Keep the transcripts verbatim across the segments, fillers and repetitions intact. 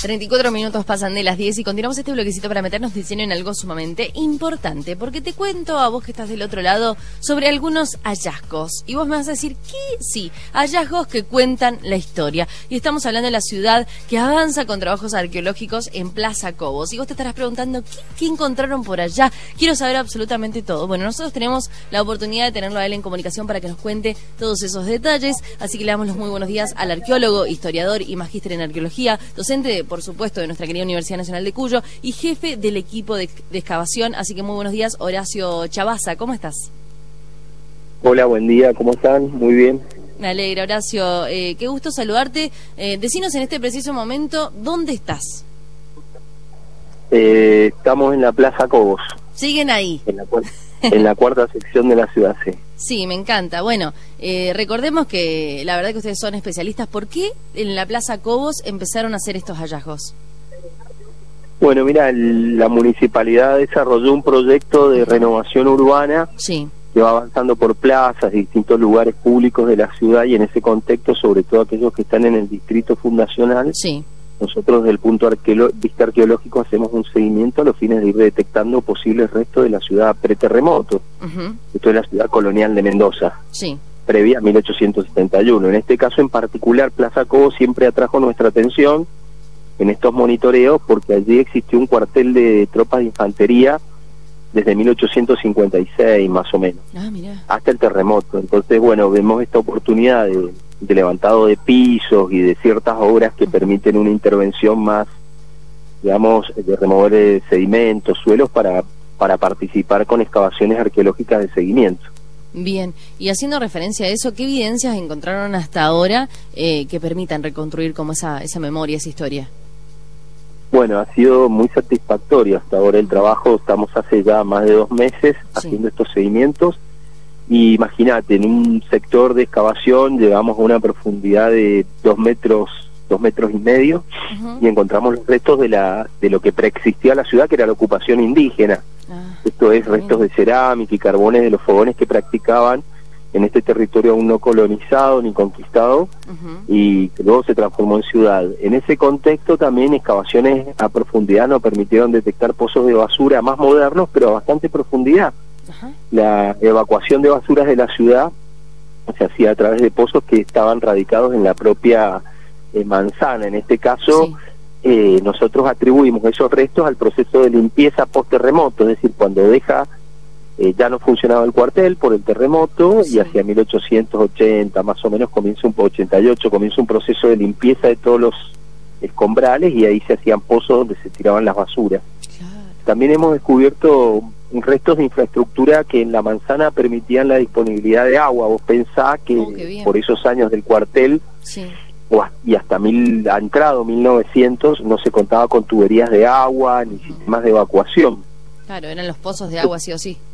treinta y cuatro minutos pasan de las diez y continuamos este bloquecito para meternos de lleno en algo sumamente importante, porque te cuento a vos que estás del otro lado sobre algunos hallazgos. Y vos me vas a decir, ¿qué? Sí, hallazgos que cuentan la historia. Y estamos hablando de la ciudad que avanza con trabajos arqueológicos en Plaza Cobos. Y vos te estarás preguntando, ¿qué, qué encontraron por allá? Quiero saber absolutamente todo. Bueno, nosotros tenemos la oportunidad de tenerlo a él en comunicación para que nos cuente todos esos detalles. Así que le damos los muy buenos días al arqueólogo, historiador y magíster en arqueología, docente, por supuesto, de nuestra querida Universidad Nacional de Cuyo y jefe del equipo de, de excavación. Así que muy buenos días, Horacio Chavazza. ¿Cómo estás? Hola, buen día. ¿Cómo están? Muy bien. Me alegra, Horacio. Eh, qué gusto saludarte. Eh, decinos en este preciso momento, ¿dónde estás? Eh, estamos en la Plaza Cobos. ¿Siguen ahí? En la, en la cuarta sección de la ciudad, sí. Sí, me encanta. Bueno, eh, recordemos que la verdad que ustedes son especialistas. ¿Por qué en la Plaza Cobos empezaron a hacer estos hallazgos? Bueno, mira, el, la municipalidad desarrolló un proyecto de renovación urbana sí. que va avanzando por plazas y distintos lugares públicos de la ciudad, y en ese contexto, sobre todo aquellos que están en el distrito fundacional, sí. nosotros desde el punto arqueolo- de vista arqueológico hacemos un seguimiento a los fines de ir detectando posibles restos de la ciudad preterremoto. Uh-huh. Esto es la ciudad colonial de Mendoza, sí. previa a mil ochocientos setenta y uno. En este caso en particular, Plaza Cobos siempre atrajo nuestra atención en estos monitoreos porque allí existió un cuartel de tropas de infantería desde mil ochocientos cincuenta y seis más o menos, ah, mirá. hasta el terremoto. Entonces, bueno, vemos esta oportunidad de, de levantado de pisos y de ciertas obras que permiten una intervención más, digamos, de remover eh, sedimentos, suelos para, para participar con excavaciones arqueológicas de seguimiento. Bien, y haciendo referencia a eso, ¿qué evidencias encontraron hasta ahora eh, que permitan reconstruir como esa, esa memoria, esa historia? Bueno, ha sido muy satisfactorio hasta ahora el trabajo. Estamos hace ya más de dos meses sí. haciendo estos seguimientos, y imagínate, en un sector de excavación llegamos a una profundidad de dos metros, dos metros y medio, uh-huh. y encontramos los restos de la de lo que preexistía la ciudad, que era la ocupación indígena. Ah, esto es restos bien. de cerámica y carbones de los fogones que practicaban en este territorio aún no colonizado ni conquistado, uh-huh. y que luego se transformó en ciudad. En ese contexto también excavaciones a profundidad nos permitieron detectar pozos de basura más modernos, pero a bastante profundidad. Uh-huh. La evacuación de basuras de la ciudad se hacía a través de pozos que estaban radicados en la propia eh, manzana. En este caso, sí. eh, nosotros atribuimos esos restos al proceso de limpieza post-terremoto, es decir, cuando deja... Eh, ya no funcionaba el cuartel por el terremoto, sí. y hacia mil ochocientos ochenta más o menos comienza un ochenta y ocho comienza un proceso de limpieza de todos los escombrales, y ahí se hacían pozos donde se tiraban las basuras. Claro. También hemos descubierto restos de infraestructura que en la manzana permitían la disponibilidad de agua. Vos pensás que oh, por esos años del cuartel, sí. o, y hasta mil, ha entrado mil novecientos, no se contaba con tuberías de agua ni uh-huh. sistemas de evacuación. Claro, eran los pozos de agua sí o sí.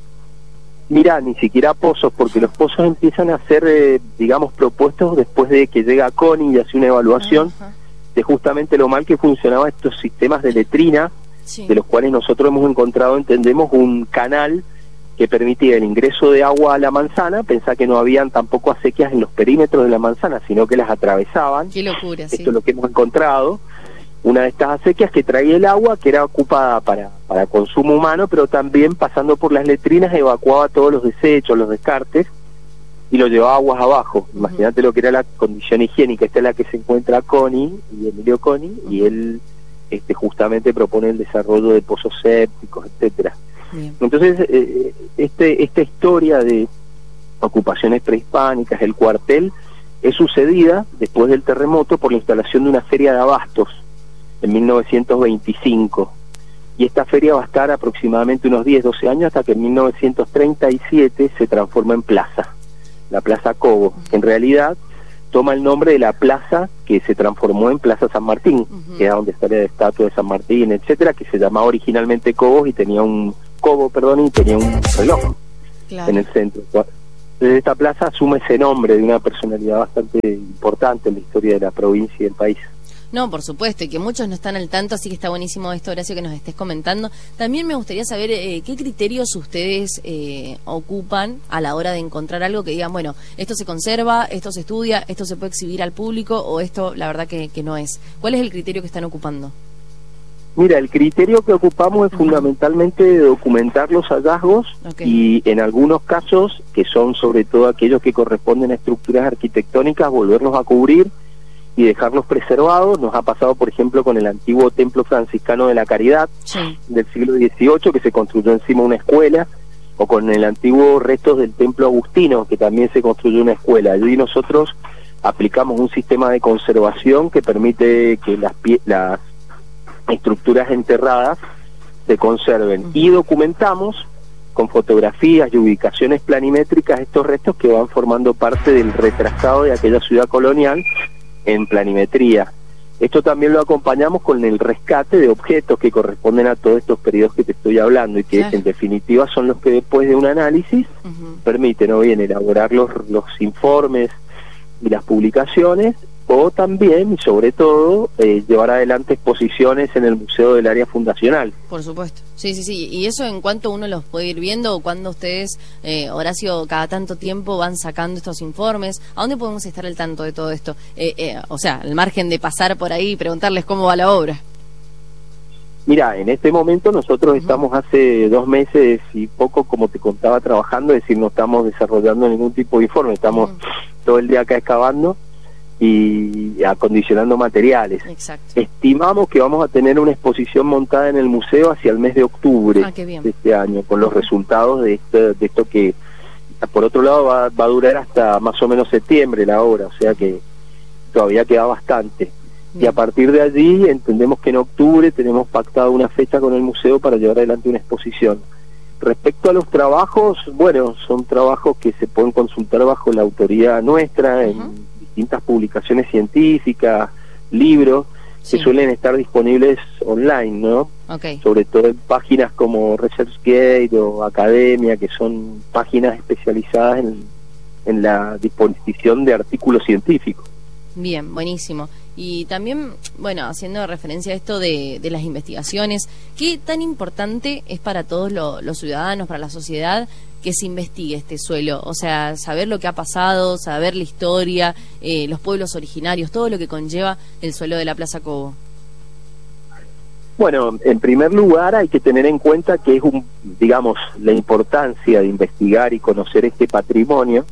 Mira, ni siquiera pozos, porque los pozos empiezan a ser, eh, digamos, propuestos después de que llega CONI y hace una evaluación uh-huh. de justamente lo mal que funcionaban estos sistemas de letrina, sí. de los cuales nosotros hemos encontrado, entendemos, un canal que permitía el ingreso de agua a la manzana. Pensá que no habían tampoco acequias en los perímetros de la manzana, sino que las atravesaban. Qué locura, Esto sí. es lo que hemos encontrado. Una de estas acequias que traía el agua, que era ocupada para, para consumo humano, pero también pasando por las letrinas evacuaba todos los desechos, los descartes, y lo llevaba aguas abajo. Uh-huh. Imagínate lo que era la condición higiénica. Esta es la que se encuentra Coni y Emilio Coni, uh-huh. y él este, justamente propone el desarrollo de pozos sépticos, etcétera. Bien. Entonces, eh, este, esta historia de ocupaciones prehispánicas, el cuartel, es sucedida después del terremoto por la instalación de una feria de abastos en mil novecientos veinticinco, y esta feria va a estar aproximadamente unos diez, doce años, hasta que en mil novecientos treinta y siete se transforma en plaza, la Plaza Cobos, que en realidad toma el nombre de la plaza que se transformó en Plaza San Martín, uh-huh. que era donde está la estatua de San Martín, etcétera, que se llamaba originalmente Cobos y tenía un Cobo, perdón, y tenía un reloj claro. en el centro. Entonces esta plaza asume ese nombre de una personalidad bastante importante en la historia de la provincia y del país. No, por supuesto, y que muchos no están al tanto, así que está buenísimo esto, Horacio, que nos estés comentando. También me gustaría saber eh, qué criterios ustedes eh, ocupan a la hora de encontrar algo que digan, bueno, esto se conserva, esto se estudia, esto se puede exhibir al público, o esto la verdad que, que no es. ¿Cuál es el criterio que están ocupando? Mira, el criterio que ocupamos es uh-huh. fundamentalmente documentar los hallazgos okay. y en algunos casos, que son sobre todo aquellos que corresponden a estructuras arquitectónicas, volverlos a cubrir y dejarlos preservados. Nos ha pasado, por ejemplo, con el antiguo templo franciscano de la Caridad sí. del siglo dieciocho, que se construyó encima de una escuela, o con el antiguo restos del templo agustino, que también se construyó una escuela. Allí nosotros aplicamos un sistema de conservación que permite que las, pie las estructuras enterradas se conserven uh-huh. y documentamos con fotografías y ubicaciones planimétricas estos restos que van formando parte del retrazado de aquella ciudad colonial en planimetría. Esto también lo acompañamos con el rescate de objetos que corresponden a todos estos periodos que te estoy hablando y que claro. en definitiva son los que después de un análisis uh-huh. permiten o bien elaborar los, los informes y las publicaciones, o también, y sobre todo, eh, llevar adelante exposiciones en el Museo del Área Fundacional. Por supuesto, sí, sí, sí. ¿Y eso en cuánto uno los puede ir viendo, o cuando ustedes, eh, Horacio, cada tanto tiempo van sacando estos informes? ¿A dónde podemos estar al tanto de todo esto? Eh, eh, o sea, al margen de pasar por ahí y preguntarles cómo va la obra. Mira, en este momento nosotros uh-huh. estamos hace dos meses y poco, como te contaba, trabajando, es decir, no estamos desarrollando ningún tipo de informe, estamos uh-huh. todo el día acá excavando y acondicionando materiales. Exacto. Estimamos que vamos a tener una exposición montada en el museo hacia el mes de octubre ah, qué bien. de este año, con los resultados de esto, de esto que, por otro lado, va, va a durar hasta más o menos septiembre la obra, o sea que todavía queda bastante. Bien. Y a partir de allí entendemos que en octubre tenemos pactado una fecha con el museo para llevar adelante una exposición. Respecto a los trabajos, bueno, son trabajos que se pueden consultar bajo la autoría nuestra, uh-huh. en distintas publicaciones científicas, libros, sí. que suelen estar disponibles online, ¿no? Okay. Sobre todo en páginas como ResearchGate o Academia, que son páginas especializadas en, en la disposición de artículos científicos. Bien, buenísimo. Y también, bueno, haciendo referencia a esto de, de las investigaciones, ¿qué tan importante es para todos lo, los ciudadanos, para la sociedad, que se investigue este suelo? O sea, saber lo que ha pasado, saber la historia, eh, los pueblos originarios, todo lo que conlleva el suelo de la Plaza Cobo. Bueno, en primer lugar hay que tener en cuenta que es un, digamos, la importancia de investigar y conocer este patrimonio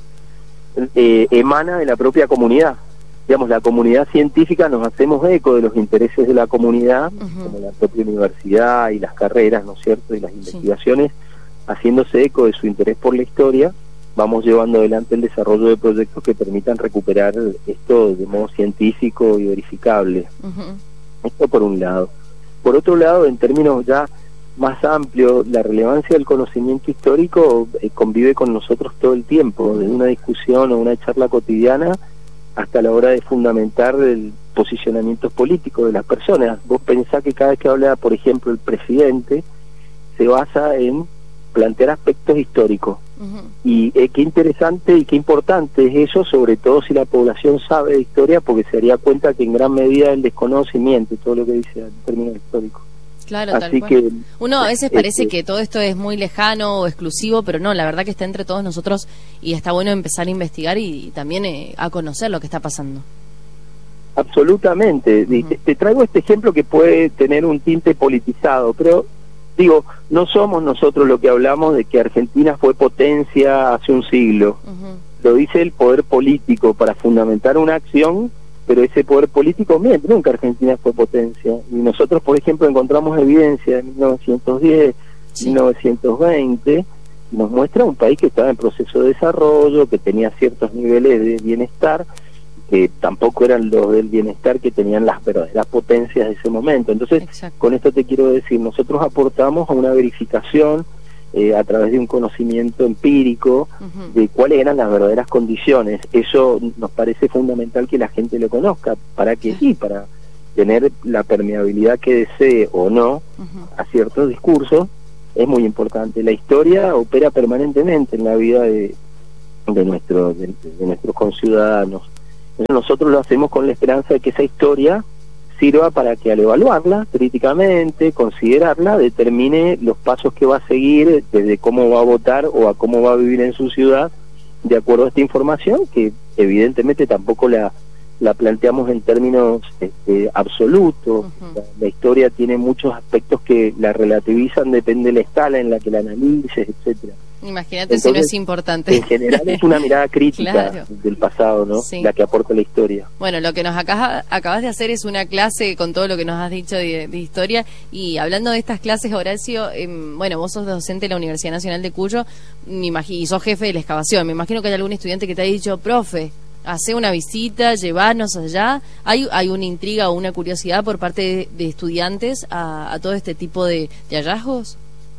eh, emana de la propia comunidad. Digamos, la comunidad científica nos hacemos eco de los intereses de la comunidad, uh-huh. como la propia universidad y las carreras, ¿no es cierto?, y las investigaciones, sí. haciéndose eco de su interés por la historia, vamos llevando adelante el desarrollo de proyectos que permitan recuperar esto de modo científico y verificable. Uh-huh. Esto por un lado. Por otro lado, en términos ya más amplios, la relevancia del conocimiento histórico eh, convive con nosotros todo el tiempo, desde una discusión o una charla cotidiana hasta la hora de fundamentar el posicionamiento político de las personas. Vos pensás que cada vez que habla, por ejemplo, el presidente, se basa en plantear aspectos históricos. Uh-huh. Y eh, qué interesante y qué importante es eso, sobre todo si la población sabe de historia, porque se daría cuenta que en gran medida el desconocimiento todo lo que dice en términos históricos. Claro, Así tal cual. Que, uno a veces parece este, que todo esto es muy lejano o exclusivo, pero no, la verdad que está entre todos nosotros y está bueno empezar a investigar y, y también eh, a conocer lo que está pasando. Absolutamente. Uh-huh. te, te traigo este ejemplo que puede tener un tinte politizado, pero digo, no somos nosotros los que hablamos de que Argentina fue potencia hace un siglo. Uh-huh. Lo dice el poder político para fundamentar una acción, pero ese poder político miente, nunca Argentina fue potencia. Y nosotros, por ejemplo, encontramos evidencia en mil novecientos diez, sí. mil novecientos veinte, y nos muestra un país que estaba en proceso de desarrollo, que tenía ciertos niveles de bienestar, que tampoco eran los del bienestar que tenían las verdaderas potencias de ese momento. Entonces, exacto. Con esto te quiero decir, nosotros aportamos a una verificación eh, a través de un conocimiento empírico uh-huh. de cuáles eran las verdaderas condiciones. Eso nos parece fundamental que la gente lo conozca, para que sí, para tener la permeabilidad que desee o no uh-huh. a ciertos discursos, es muy importante. La historia opera permanentemente en la vida de, de, nuestro, de, de nuestros conciudadanos. Nosotros lo hacemos con la esperanza de que esa historia sirva para que al evaluarla críticamente, considerarla, determine los pasos que va a seguir, desde cómo va a votar o a cómo va a vivir en su ciudad, de acuerdo a esta información, que evidentemente tampoco la, la planteamos en términos este, absolutos. Uh-huh. la, la historia tiene muchos aspectos que la relativizan, depende de la escala en la que la analices, etcétera. Imagínate. Entonces, si no es importante. En general es una mirada crítica claro. del pasado, ¿no? Sí. La que aporta la historia. Bueno, lo que nos acá, acabas de hacer es una clase con todo lo que nos has dicho de, de historia. Y hablando de estas clases, Horacio, eh, bueno, vos sos docente de la Universidad Nacional de Cuyo me imagino, y sos jefe de la excavación. Me imagino que hay algún estudiante que te ha dicho, profe, hace una visita, llevarnos allá. ¿Hay, hay una intriga o una curiosidad por parte de, de estudiantes a, a todo este tipo de, de hallazgos?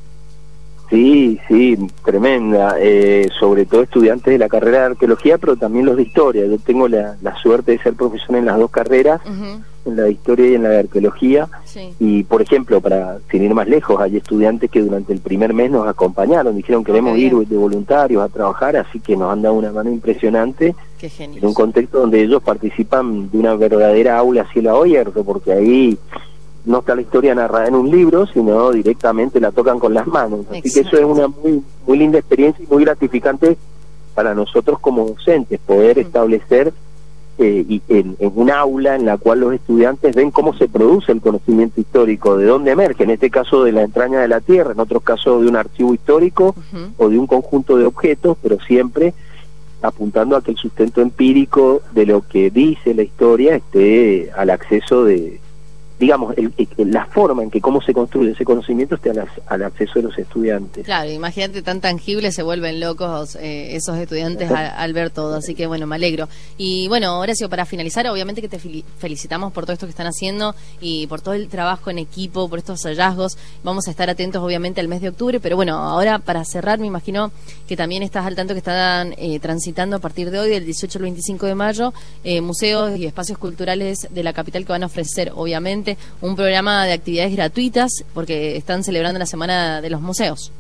Sí, sí, tremenda, eh, sobre todo estudiantes de la carrera de arqueología, pero también los de historia. Yo tengo la, la suerte de ser profesor en las dos carreras, uh-huh. en la de historia y en la de arqueología, sí. y por ejemplo, para sin ir más lejos, hay estudiantes que durante el primer mes nos acompañaron, dijeron queremos okay, ir de voluntarios a trabajar, así que nos han dado una mano impresionante. Qué genial. En un contexto donde ellos participan de una verdadera aula a cielo abierto, porque ahí no está la historia narrada en un libro, sino directamente la tocan con las manos. Así Exacto. que eso es una muy muy linda experiencia y muy gratificante para nosotros como docentes, poder uh-huh. establecer eh, y en, en un aula en la cual los estudiantes ven cómo se produce el conocimiento histórico, de dónde emerge, en este caso de la entraña de la tierra, en otros casos de un archivo histórico uh-huh. o de un conjunto de objetos, pero siempre apuntando a que el sustento empírico de lo que dice la historia esté al acceso de, digamos, el, el, la forma en que cómo se construye ese conocimiento esté al, al acceso de los estudiantes. Claro, imagínate, tan tangible, se vuelven locos eh, esos estudiantes al, al ver todo, así que bueno, me alegro. Y bueno, Horacio, para finalizar, obviamente que te felicitamos por todo esto que están haciendo y por todo el trabajo en equipo, por estos hallazgos. Vamos a estar atentos obviamente al mes de octubre, pero bueno, ahora para cerrar, me imagino que también estás al tanto que están eh, transitando a partir de hoy, del dieciocho al veinticinco de mayo, eh, museos y espacios culturales de la capital que van a ofrecer, obviamente, un programa de actividades gratuitas porque están celebrando la Semana de los Museos.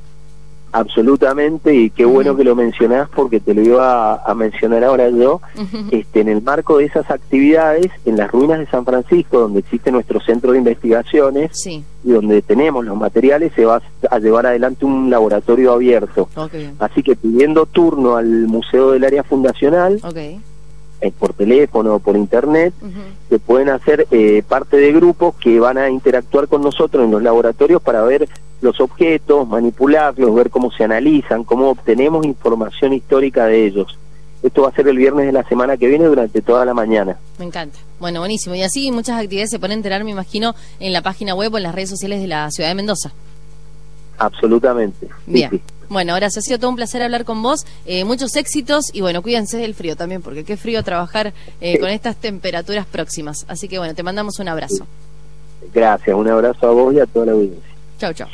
Absolutamente, y qué uh-huh. bueno que lo mencionás, porque te lo iba a, a mencionar ahora yo. Uh-huh. este, en el marco de esas actividades, en las ruinas de San Francisco, donde existe nuestro centro de investigaciones, sí. y donde tenemos los materiales, se va a llevar adelante un laboratorio abierto. Okay. Así que pidiendo turno al Museo del Área Fundacional, okay. eh, por teléfono o por internet, uh-huh. se pueden hacer eh, parte de grupos que van a interactuar con nosotros en los laboratorios para ver los objetos, manipularlos, ver cómo se analizan, cómo obtenemos información histórica de ellos. Esto va a ser el viernes de la semana que viene durante toda la mañana. Me encanta. Bueno, buenísimo. Y así muchas actividades se pueden enterar, me imagino, en la página web o en las redes sociales de la ciudad de Mendoza. Absolutamente. Bien. Sí, sí. Bueno, ahora ha sido todo un placer hablar con vos. Eh, muchos éxitos y bueno, cuídense del frío también, porque qué frío trabajar eh, sí. con estas temperaturas próximas. Así que bueno, te mandamos un abrazo. Gracias, un abrazo a vos y a toda la audiencia. Chau, chau.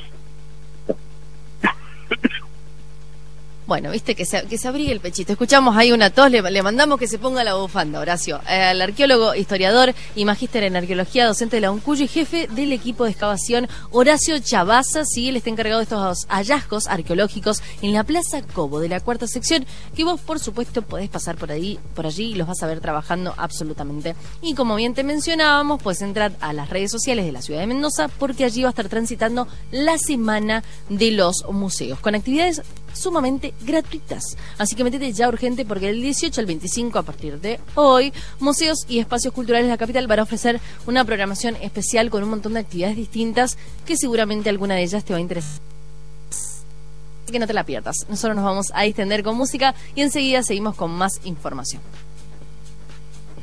Bueno, viste, que se, que se abrigue el pechito. Escuchamos ahí una tos, le, le mandamos que se ponga la bufanda, Horacio. Eh, al arqueólogo, historiador y magíster en arqueología, docente de la UNCUYO y jefe del equipo de excavación, Horacio Chavazza. Sí, él está encargado de estos hallazgos arqueológicos en la Plaza Cobo de la cuarta sección, que vos, por supuesto, podés pasar por ahí, por allí y los vas a ver trabajando absolutamente. Y como bien te mencionábamos, puedes entrar a las redes sociales de la ciudad de Mendoza, porque allí va a estar transitando la Semana de los Museos, con actividades sumamente gratuitas. Así que metete ya urgente, porque del dieciocho al veinticinco, a partir de hoy, museos y espacios culturales de la capital van a ofrecer una programación especial con un montón de actividades distintas que seguramente alguna de ellas te va a interesar. Así que no te la pierdas. Nosotros nos vamos a extender con música y enseguida seguimos con más información.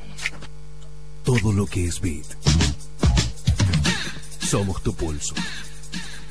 Todo lo que es beat. Somos tu pulso.